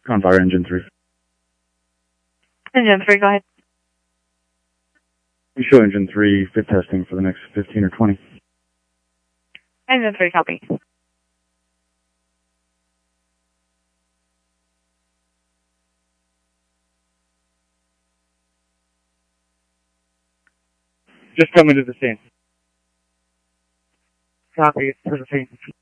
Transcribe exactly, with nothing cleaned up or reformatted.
Confire engine three. Engine three, go ahead. We show engine three fit testing for the next fifteen or twenty. Engine three, copy. Just coming to the scene. Copy, to the scene.